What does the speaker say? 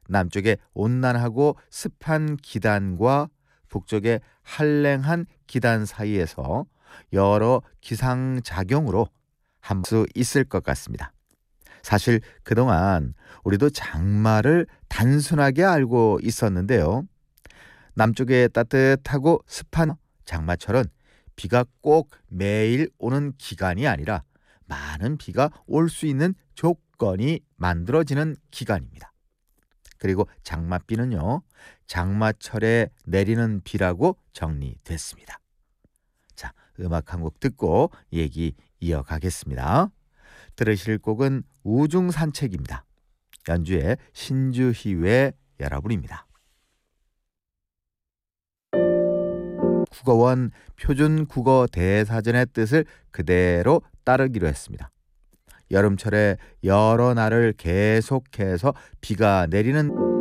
남쪽의 온난하고 습한 기단과 북쪽의 한랭한 기단 사이에서 여러 기상작용으로 할 수 있을 것 같습니다. 사실 그동안 우리도 장마를 단순하게 알고 있었는데요. 남쪽의 따뜻하고 습한 장마철은 비가 꼭 매일 오는 기간이 아니라 많은 비가 올 수 있는 조건이 만들어지는 기간입니다. 그리고 장맛비는요, 장마철에 내리는 비라고 정리됐습니다. 자, 음악 한 곡 듣고 얘기 이어가겠습니다. 들으실 곡은 우중산책입니다. 연주의 신주희의 여러분입니다. 국어원 표준국어 대사전의 뜻을 그대로 따르기로 했습니다. 여름철에 여러 날을 계속해서 비가 내리는